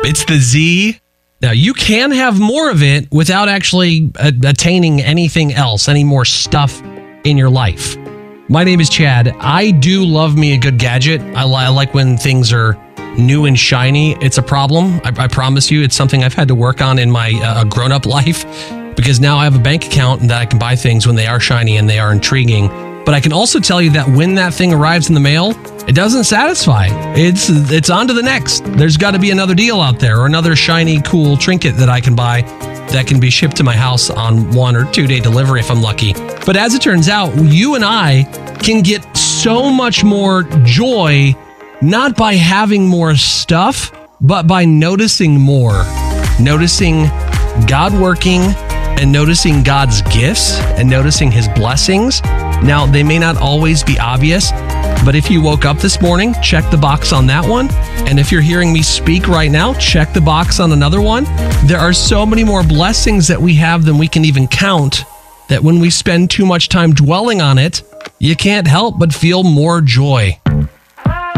It's the Z. Now, you can have more of it without actually attaining anything else, any more stuff in your life. My name is Chad. I do love me a good gadget. I like when things are new and shiny. It's a problem. I promise you, it's something I've had to work on in my grown-up life, because now I have a bank account and that I can buy things when they are shiny and they are intriguing. But I can also tell you that when that thing arrives in the mail, it doesn't satisfy. It's on to the next. There's got to be another deal out there, or another shiny, cool trinket that I can buy that can be shipped to my house on 1 or 2 day delivery if I'm lucky. But as it turns out, you and I can get so much more joy, not by having more stuff, but by noticing more. Noticing God working, and noticing God's gifts, and noticing his blessings. Now, they may not always be obvious, but if you woke up this morning, check the box on that one. And if you're hearing me speak right now, check the box on another one. There are so many more blessings that we have than we can even count, that when we spend too much time dwelling on it, you can't help but feel more joy.